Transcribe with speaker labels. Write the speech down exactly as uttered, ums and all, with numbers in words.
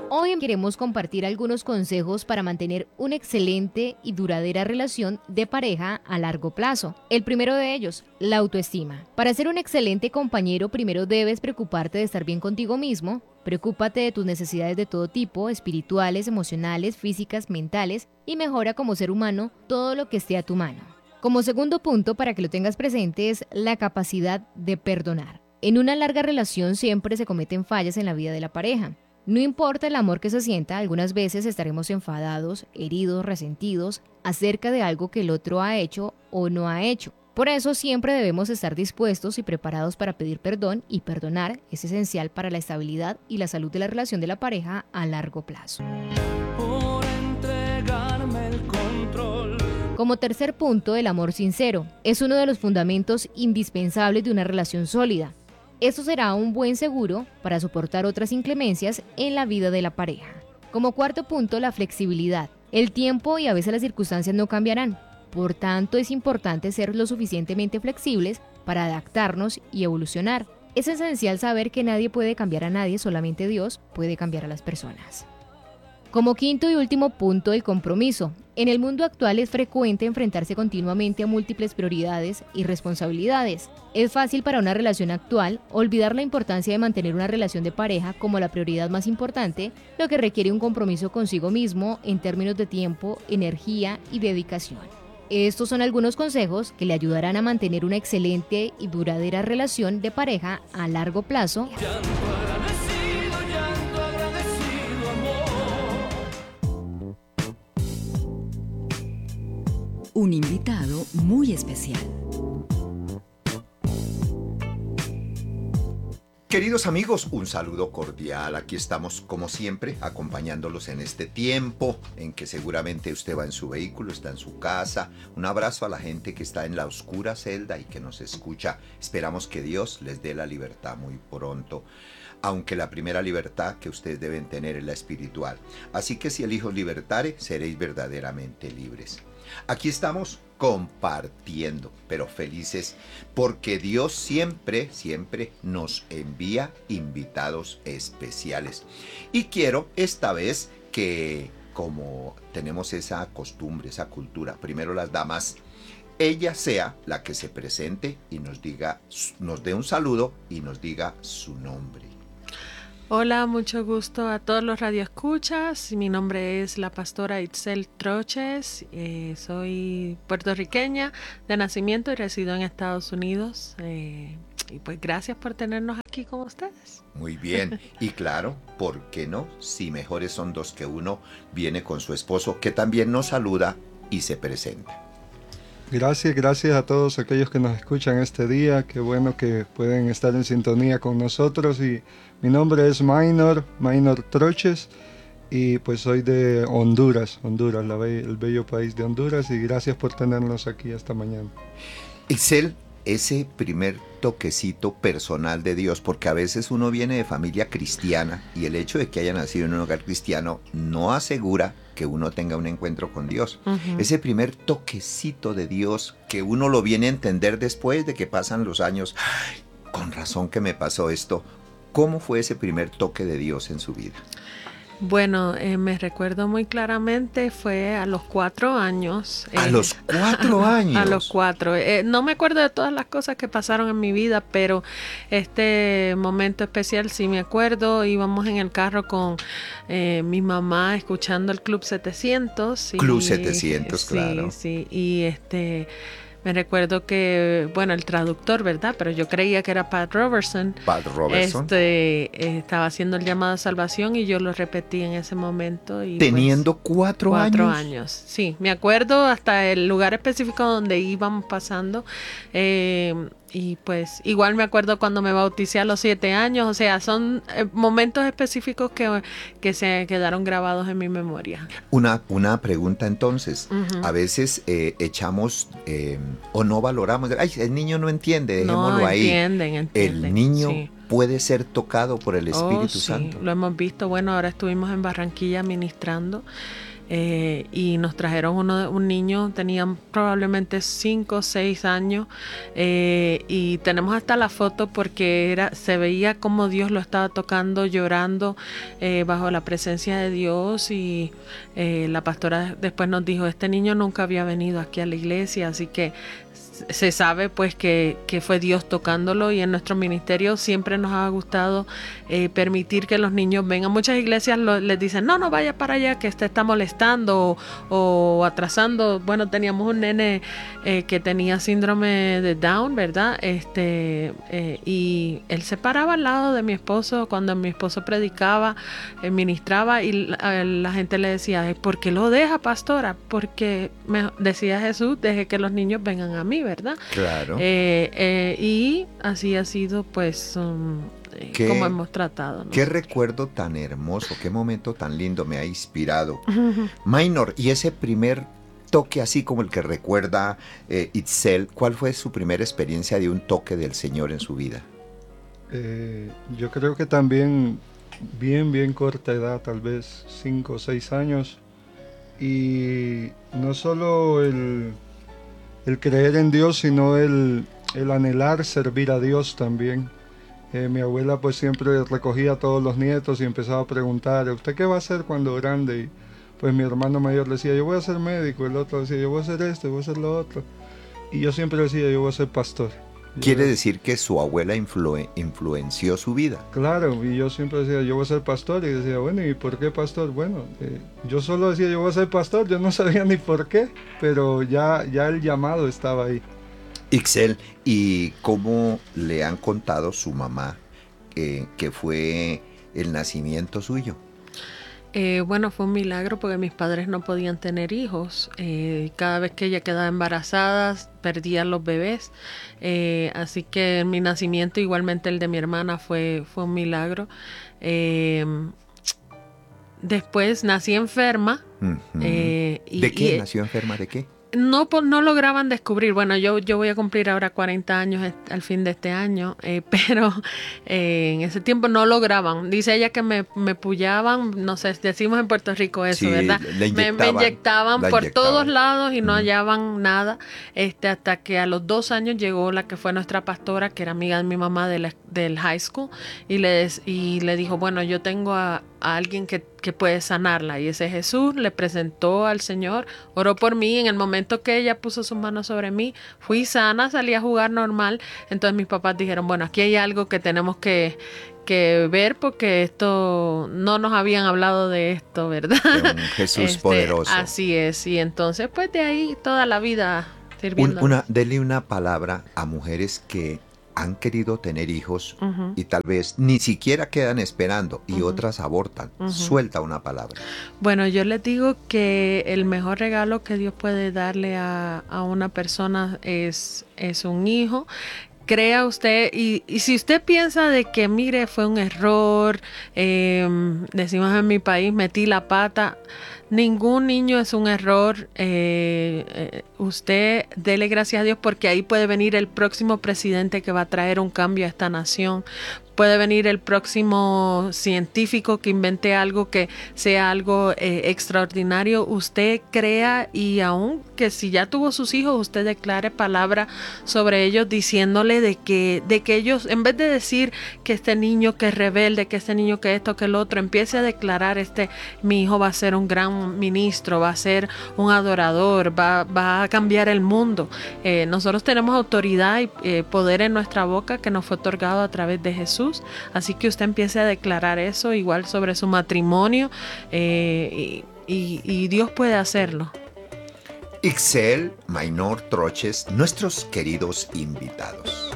Speaker 1: Hoy queremos compartir algunos consejos para mantener una excelente y duradera relación de pareja a largo plazo. El primero de ellos, la autoestima. Para ser un excelente compañero, primero debes preocuparte de estar bien contigo mismo. Preocúpate de tus necesidades de todo tipo, espirituales, emocionales, físicas, mentales, y mejora como ser humano todo lo que esté a tu mano. Como segundo punto, para que lo tengas presente, es la capacidad de perdonar. En una larga relación siempre se cometen fallas en la vida de la pareja. No importa el amor que se sienta, algunas veces estaremos enfadados, heridos, resentidos acerca de algo que el otro ha hecho o no ha hecho. Por eso siempre debemos estar dispuestos y preparados para pedir perdón, y perdonar es esencial para la estabilidad y la salud de la relación de la pareja a largo plazo.
Speaker 2: Por entregarme el control.
Speaker 1: Como tercer punto, el amor sincero es uno de los fundamentos indispensables de una relación sólida. Esto será un buen seguro para soportar otras inclemencias en la vida de la pareja. Como cuarto punto, la flexibilidad. El tiempo y a veces las circunstancias no cambiarán. Por tanto, es importante ser lo suficientemente flexibles para adaptarnos y evolucionar. Es esencial saber que nadie puede cambiar a nadie, solamente Dios puede cambiar a las personas. Como quinto y último punto, el compromiso. En el mundo actual es frecuente enfrentarse continuamente a múltiples prioridades y responsabilidades. Es fácil para una relación actual olvidar la importancia de mantener una relación de pareja como la prioridad más importante, lo que requiere un compromiso consigo mismo en términos de tiempo, energía y dedicación. Estos son algunos consejos que le ayudarán a mantener una excelente y duradera relación de pareja a largo plazo.
Speaker 3: Un invitado muy especial.
Speaker 4: Queridos amigos, un saludo cordial. Aquí estamos como siempre acompañándolos en este tiempo en que seguramente usted va en su vehículo, está en su casa. Un abrazo a la gente que está en la oscura celda y que nos escucha. Esperamos que Dios les dé la libertad muy pronto, aunque la primera libertad que ustedes deben tener es la espiritual. Así que si el Hijo libertare, seréis verdaderamente libres. Aquí estamos compartiendo, pero felices, porque Dios siempre, siempre nos envía invitados especiales. Y quiero esta vez que, como tenemos esa costumbre, esa cultura, primero las damas, ella sea la que se presente y nos diga, nos dé un saludo y nos diga su nombre.
Speaker 5: Hola, mucho gusto a todos los radioescuchas. Mi nombre es la pastora Itzel Troches. Eh, soy puertorriqueña de nacimiento y resido en Estados Unidos. Eh, y pues gracias por tenernos aquí con ustedes.
Speaker 4: Muy bien. Y claro, ¿por qué no? Si mejores son dos que uno, viene con su esposo, que también nos saluda y se presenta.
Speaker 6: Gracias, gracias a todos aquellos que nos escuchan este día. Qué bueno que pueden estar en sintonía con nosotros. Y mi nombre es Maynor, Maynor Troches, y pues soy de Honduras, Honduras, la be- el bello país de Honduras, y gracias por tenernos aquí esta mañana.
Speaker 4: Excel, ese primer toquecito personal de Dios, porque a veces uno viene de familia cristiana y el hecho de que haya nacido en un hogar cristiano no asegura que uno tenga un encuentro con Dios. Uh-huh. Ese primer toquecito de Dios que uno lo viene a entender después de que pasan los años. ¡Ay, con razón que me pasó esto! ¿Cómo fue ese primer toque de Dios en su vida?
Speaker 5: Bueno, eh, me recuerdo muy claramente, fue a los cuatro años.
Speaker 4: ¿A
Speaker 5: eh,
Speaker 4: los cuatro años?
Speaker 5: A los cuatro. Eh, no me acuerdo de todas las cosas que pasaron en mi vida, pero este momento especial sí me acuerdo. Íbamos en el carro con eh, mi mamá escuchando el Club setecientos. Y,
Speaker 4: Club setecientos,
Speaker 5: sí,
Speaker 4: claro.
Speaker 5: Sí, y este... Me recuerdo que, bueno, el traductor, ¿verdad? Pero yo creía que era Pat Robertson.
Speaker 4: Pat Robertson.
Speaker 5: Este, eh, estaba haciendo el llamado a salvación y yo lo repetí en ese momento. Y
Speaker 4: ¿Teniendo
Speaker 5: pues,
Speaker 4: cuatro,
Speaker 5: cuatro
Speaker 4: años?
Speaker 5: años? Sí, me acuerdo hasta el lugar específico donde íbamos pasando. Eh, y pues igual me acuerdo cuando me bauticé a los siete años. O sea, son eh, momentos específicos que, que se quedaron grabados en mi memoria.
Speaker 4: Una, una pregunta entonces.
Speaker 5: Uh-huh.
Speaker 4: A veces eh, echamos eh, o no valoramos. Ay, el niño no entiende, dejémoslo
Speaker 5: no,
Speaker 4: ahí.
Speaker 5: Entienden, entienden.
Speaker 4: El niño
Speaker 5: sí.
Speaker 4: puede ser tocado por el Espíritu
Speaker 5: oh, sí,
Speaker 4: Santo.
Speaker 5: Lo hemos visto. Bueno, ahora estuvimos en Barranquilla ministrando. eh, y nos trajeron uno, un niño, tenían probablemente cinco o seis años, eh, y tenemos hasta la foto porque era, se veía como Dios lo estaba tocando, llorando eh, bajo la presencia de Dios, y eh, la pastora después nos dijo, este niño nunca había venido aquí a la iglesia, así que se sabe pues que, que fue Dios tocándolo, y en nuestro ministerio siempre nos ha gustado eh, permitir que los niños vengan. Muchas iglesias lo, les dicen, no, no vaya para allá que este está molestando o, o atrasando. Bueno, teníamos un nene eh, que tenía síndrome de Down, ¿verdad? Este eh, y él se paraba al lado de mi esposo cuando mi esposo predicaba, eh, ministraba, y la, la gente le decía, ¿por qué lo deja, pastora? Porque me decía Jesús, deje que los niños vengan a mí, ¿verdad?
Speaker 4: Claro.
Speaker 5: Eh, eh, y así ha sido, pues, um,
Speaker 4: ¿Qué,
Speaker 5: como hemos tratado, ¿no?
Speaker 4: Qué recuerdo tan hermoso, qué momento tan lindo me ha inspirado. Minor, y ese primer toque así como el que recuerda eh, Itzel, ¿cuál fue su primera experiencia de un toque del Señor en su vida?
Speaker 6: Eh, yo creo que también bien, bien corta edad, tal vez cinco o seis años. Y no solo el... el creer en Dios, sino el, el anhelar servir a Dios también. Eh, mi abuela pues siempre recogía a todos los nietos y empezaba a preguntar, ¿usted qué va a hacer cuando grande? Y pues mi hermano mayor decía, yo voy a ser médico, el otro decía, yo voy a hacer esto, yo voy a hacer lo otro. Y yo siempre decía, yo voy a ser pastor.
Speaker 4: Quiere yo, decir que su abuela influ- influenció su vida.
Speaker 6: Claro, y yo siempre decía, yo voy a ser pastor, y decía, bueno, ¿y por qué pastor? Bueno, eh, yo solo decía, yo voy a ser pastor, yo no sabía ni por qué, pero ya, ya el llamado estaba ahí.
Speaker 4: Ixel, ¿y cómo le han contado su mamá eh, que fue el nacimiento suyo?
Speaker 5: Eh, bueno, fue un milagro porque mis padres no podían tener hijos. Eh, cada vez que ella quedaba embarazada, perdían los bebés. Eh, así que mi nacimiento, igualmente el de mi hermana, fue, fue un milagro. Eh, después nací enferma.
Speaker 4: Uh-huh.
Speaker 5: eh, y,
Speaker 4: ¿De qué
Speaker 5: y,
Speaker 4: nació enferma? ¿De qué?
Speaker 5: No, no lograban descubrir. Bueno, yo, yo voy a cumplir ahora cuarenta años al fin de este año, eh, pero eh, en ese tiempo no lograban. Dice ella que me, me pullaban, no sé, decimos en Puerto Rico eso,
Speaker 4: sí,
Speaker 5: ¿verdad?
Speaker 4: Le inyectaban,
Speaker 5: me, me inyectaban por
Speaker 4: inyectaban.
Speaker 5: todos lados y no
Speaker 4: Mm.
Speaker 5: hallaban nada, este, hasta que a los dos años llegó la que fue nuestra pastora, que era amiga de mi mamá de la, del high school, y le, y le dijo, bueno, yo tengo a, a alguien que, que puede sanarla, y ese Jesús le presentó al Señor, oró por mí. En el momento que ella puso sus manos sobre mí, fui sana, salí a jugar normal. Entonces mis papás dijeron, bueno, aquí hay algo que tenemos que, que ver, porque esto no nos habían hablado de esto, ¿verdad?
Speaker 4: De un Jesús
Speaker 5: este,
Speaker 4: poderoso.
Speaker 5: Así es, y entonces pues de ahí toda la vida sirviendo.
Speaker 4: Un, una, dele una palabra a mujeres que han querido tener hijos uh-huh. y tal vez ni siquiera quedan esperando y uh-huh. otras abortan. Uh-huh. Suelta una palabra.
Speaker 5: Bueno, yo les digo que el mejor regalo que Dios puede darle a, a una persona es, es un hijo. Crea usted, y, y si usted piensa de que, mire, fue un error, eh, decimos en mi país, metí la pata, ningún niño es un error. Eh, eh, usted dele gracias a Dios, porque ahí puede venir el próximo presidente que va a traer un cambio a esta nación. Puede venir el próximo científico que invente algo que sea algo eh, extraordinario. Usted crea, y aún que si ya tuvo sus hijos, usted declare palabra sobre ellos, diciéndole de que, de que ellos, en vez de decir que este niño que es rebelde, que este niño que esto, que el otro, empiece a declarar, este, mi hijo va a ser un gran ministro, va a ser un adorador, va, va a cambiar el mundo. Eh, nosotros tenemos autoridad y eh, poder en nuestra boca que nos fue otorgado a través de Jesús. Así que usted empiece a declarar eso, igual sobre su matrimonio, eh, y, y, y Dios puede hacerlo.
Speaker 4: Ixel, Minor Troches, nuestros queridos invitados.